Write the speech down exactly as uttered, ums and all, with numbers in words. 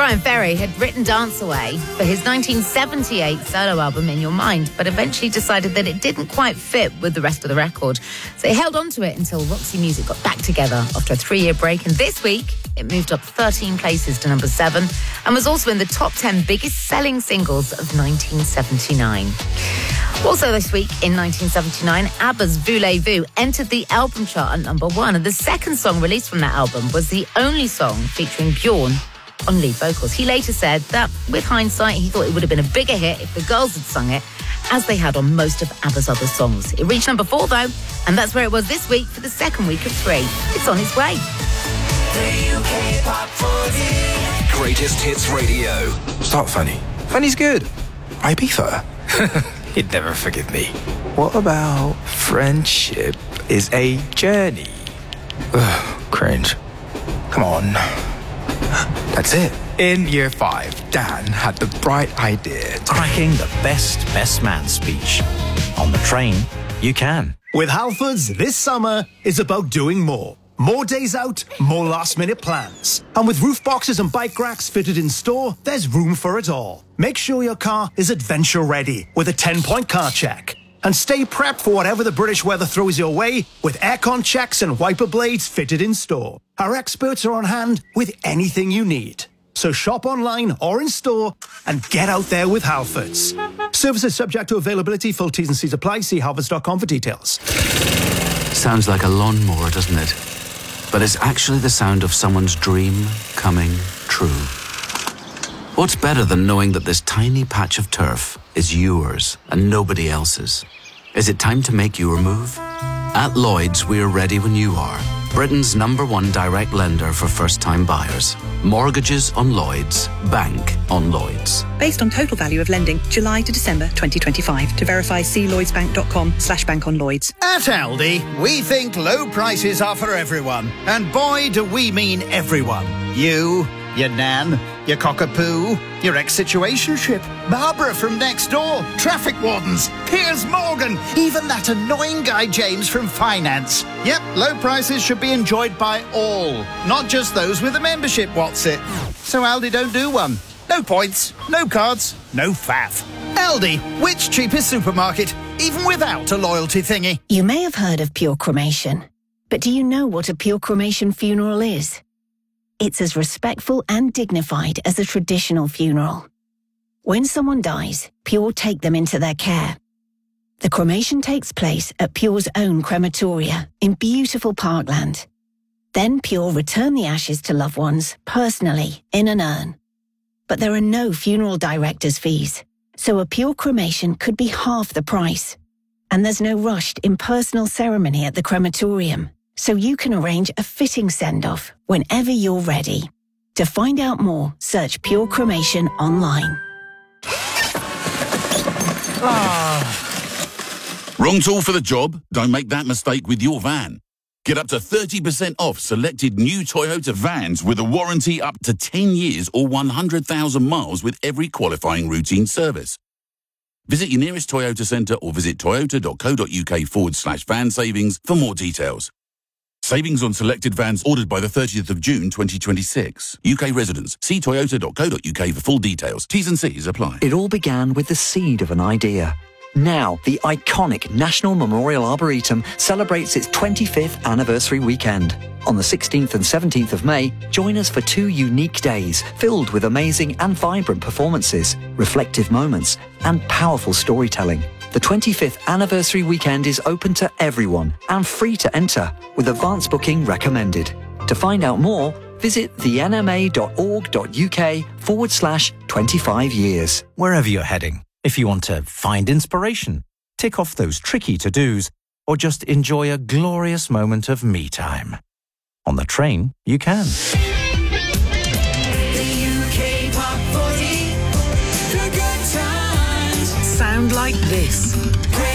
Bryan Ferry had written Dance Away for his nineteen seventy-eight solo album In Your Mind, but eventually decided that it didn't quite fit with the rest of the record. So he held on to it until Roxy Music got back together after a three-year break. And this week, it moved up thirteen places to number seven and was also in the top ten biggest selling singles of nineteen seventy-nine. Also this week, in nineteen seventy-nine, ABBA's Voulez-Vous entered the album chart at number one. And the second song released from that album was the only song featuring Bjorn on lead vocals. He later said that, with hindsight, he thought it would have been a bigger hit if the girls had sung it, as they had on most of ABBA's other songs. It reached number four, though, and that's where it was this week for the second week of three. It's on its way. The U K Pop forty. Greatest Hits Radio. Start funny. Funny's good. Ibiza. He'd never forgive me. What about friendship is a journey? Ugh, cringe. Come on. That's it. In year five, Dan had the bright idea to... cracking the best best man speech. On the train, you can. With Halfords, this summer is about doing more. More days out, more last-minute plans. And with roof boxes and bike racks fitted in store, there's room for it all. Make sure your car is adventure-ready with a ten-point car check. And stay prepped for whatever the British weather throws your way with aircon checks and wiper blades fitted in store. Our experts are on hand with anything you need. So shop online or in store and get out there with Halfords. Services subject to availability. Full T's and C's apply. See halfords dot com for details. Sounds like a lawnmower, doesn't it? But it's actually the sound of someone's dream coming true. What's better than knowing that this tiny patch of turf is yours and nobody else's? Is it time to make your move? At Lloyds, we're ready when you are. Britain's number one direct lender for first-time buyers. Mortgages on Lloyds. Bank on Lloyds. Based on total value of lending, July to December twenty twenty-five. To verify, see lloydsbank.com slash bank on Lloyds. At Aldi, we think low prices are for everyone. And boy, do we mean everyone. You, your nan, your cockapoo, your ex-situationship, Barbara from next door, traffic wardens, Piers Morgan, even that annoying guy James from finance. Yep, low prices should be enjoyed by all, not just those with a membership, what's it? So Aldi don't do one. No points, no cards, no faff. Aldi, which cheapest supermarket, even without a loyalty thingy? You may have heard of pure cremation, but do you know what a pure cremation funeral is? It's as respectful and dignified as a traditional funeral. When someone dies, Pure take them into their care. The cremation takes place at Pure's own crematoria in beautiful Parkland. Then Pure return the ashes to loved ones personally in an urn. But there are no funeral director's fees, so a Pure cremation could be half the price. And there's no rushed impersonal ceremony at the crematorium, so you can arrange a fitting send-off whenever you're ready. To find out more, search Pure Cremation online. Ah. Wrong tool for the job? Don't make that mistake with your van. Get up to thirty percent off selected new Toyota vans with a warranty up to ten years or one hundred thousand miles with every qualifying routine service. Visit your nearest Toyota centre or visit toyota.co.uk forward slash van savings for more details. Savings on selected vans ordered by the thirtieth of June twenty twenty-six. U K residents, see toyota.co.uk for full details. T's and C's apply. It all began with the seed of an idea. Now, the iconic National Memorial Arboretum celebrates its twenty-fifth anniversary weekend. On the sixteenth and seventeenth of May, join us for two unique days filled with amazing and vibrant performances, reflective moments, and powerful storytelling. The twenty-fifth anniversary weekend is open to everyone and free to enter, with advance booking recommended. To find out more, visit thenma.org.uk forward slash 25 years. Wherever you're heading, if you want to find inspiration, tick off those tricky to-dos, or just enjoy a glorious moment of me time. On the train, you can. The U K Pop forty. The good times. Sound like this.